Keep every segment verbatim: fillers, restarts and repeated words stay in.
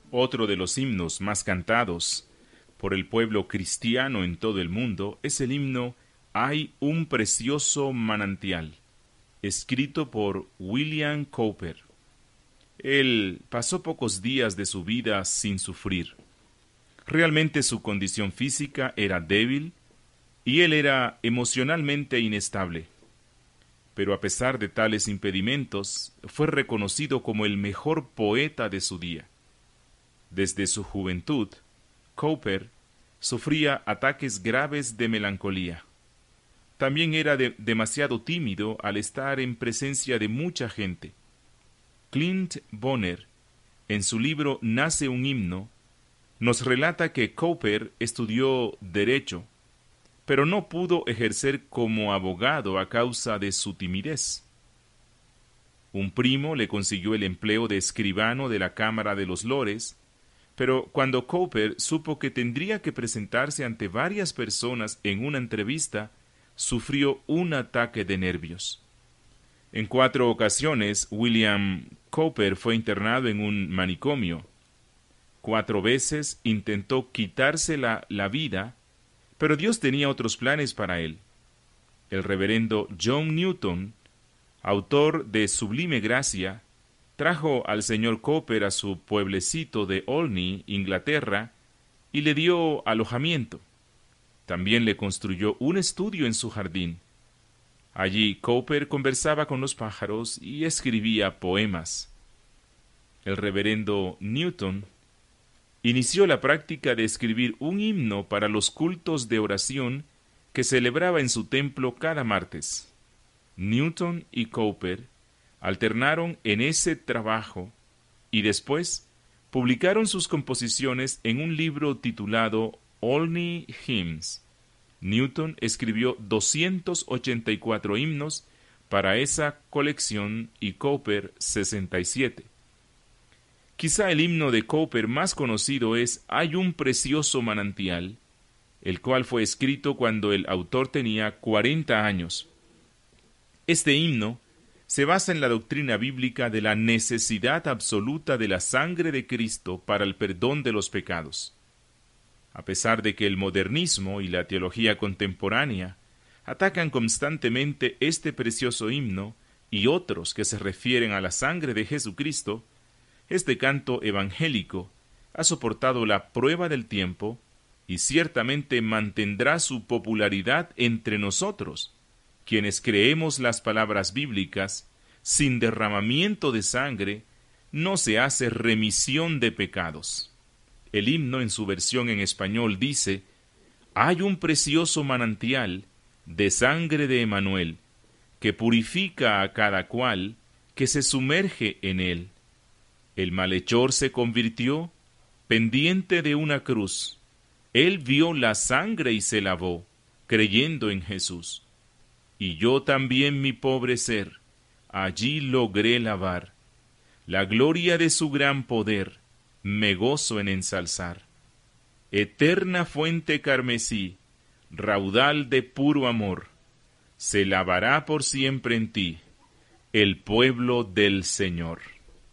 Otro de los himnos más cantados por el pueblo cristiano en todo el mundo es el himno Hay un precioso manantial, escrito por William Cowper. Él pasó pocos días de su vida sin sufrir. Realmente su condición física era débil y él era emocionalmente inestable. Pero a pesar de tales impedimentos, fue reconocido como el mejor poeta de su día. Desde su juventud, Cowper sufría ataques graves de melancolía. También era de- demasiado tímido al estar en presencia de mucha gente. Clint Bonner, en su libro Nace un himno, nos relata que Cowper estudió Derecho, pero no pudo ejercer como abogado a causa de su timidez. Un primo le consiguió el empleo de escribano de la Cámara de los Lores, pero cuando Cowper supo que tendría que presentarse ante varias personas en una entrevista, sufrió un ataque de nervios. En cuatro ocasiones, William Cowper fue internado en un manicomio. Cuatro veces intentó quitarse la, la vida, pero Dios tenía otros planes para él. El reverendo John Newton, autor de Sublime Gracia, trajo al señor Cowper a su pueblecito de Olney, Inglaterra, y le dio alojamiento. También le construyó un estudio en su jardín. Allí Cowper conversaba con los pájaros y escribía poemas. El reverendo Newton inició la práctica de escribir un himno para los cultos de oración que celebraba en su templo cada martes. Newton y Cowper alternaron en ese trabajo y después publicaron sus composiciones en un libro titulado Olney Hymns. Newton escribió doscientos ochenta y cuatro himnos para esa colección y Cowper sesenta y siete. Quizá el himno de Cowper más conocido es Hay un precioso manantial, el cual fue escrito cuando el autor tenía cuarenta años. Este himno se basa en la doctrina bíblica de la necesidad absoluta de la sangre de Cristo para el perdón de los pecados. A pesar de que el modernismo y la teología contemporánea atacan constantemente este precioso himno y otros que se refieren a la sangre de Jesucristo, este canto evangélico ha soportado la prueba del tiempo y ciertamente mantendrá su popularidad entre nosotros, quienes creemos las palabras bíblicas: sin derramamiento de sangre no se hace remisión de pecados. El himno en su versión en español dice: hay un precioso manantial de sangre de Emanuel, que purifica a cada cual que se sumerge en él. El malhechor se convirtió pendiente de una cruz. Él vio la sangre y se lavó, creyendo en Jesús. Y yo también, mi pobre ser, allí logré lavar. La gloria de su gran poder me gozo en ensalzar. Eterna fuente carmesí, raudal de puro amor, se lavará por siempre en ti, el pueblo del Señor.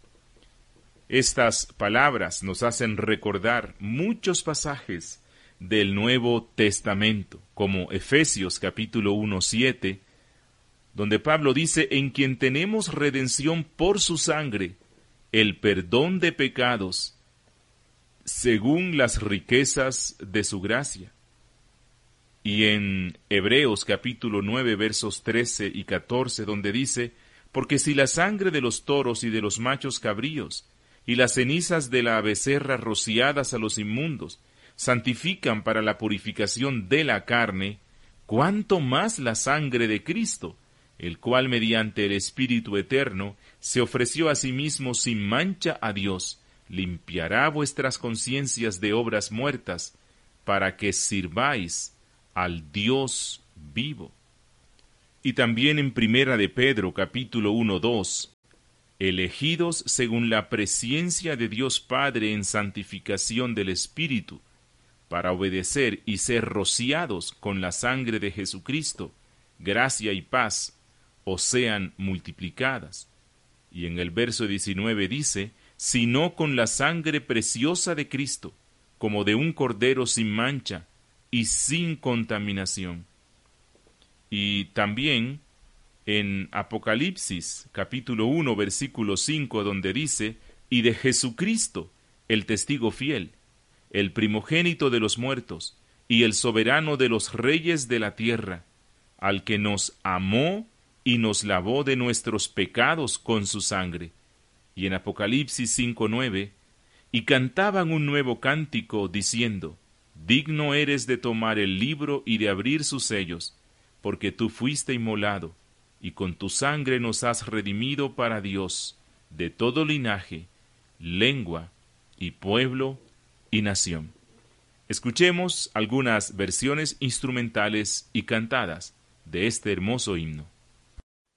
Estas palabras nos hacen recordar muchos pasajes del Nuevo Testamento, como Efesios capítulo uno, siete, donde Pablo dice: en quien tenemos redención por su sangre, el perdón de pecados, según las riquezas de su gracia. Y en Hebreos capítulo nueve, versos trece y catorce, donde dice: porque si la sangre de los toros y de los machos cabríos, y las cenizas de la becerra rociadas a los inmundos, santifican para la purificación de la carne, cuánto más la sangre de Cristo, el cual mediante el Espíritu eterno se ofreció a sí mismo sin mancha a Dios, limpiará vuestras conciencias de obras muertas, para que sirváis al Dios vivo. Y también en Primera de Pedro, capítulo uno, dos, elegidos según la presciencia de Dios Padre en santificación del Espíritu, para obedecer y ser rociados con la sangre de Jesucristo, gracia y paz os sean multiplicadas. Y en el verso diecinueve dice: sino con la sangre preciosa de Cristo, como de un cordero sin mancha y sin contaminación. Y también en Apocalipsis capítulo uno versículo cinco, donde dice: y de Jesucristo, el testigo fiel, el primogénito de los muertos y el soberano de los reyes de la tierra, al que nos amó y nos lavó de nuestros pecados con su sangre. Y en Apocalipsis cinco nueve, y cantaban un nuevo cántico diciendo: digno eres de tomar el libro y de abrir sus sellos, porque tú fuiste inmolado, y con tu sangre nos has redimido para Dios, de todo linaje, lengua y pueblo y nación. Escuchemos algunas versiones instrumentales y cantadas de este hermoso himno.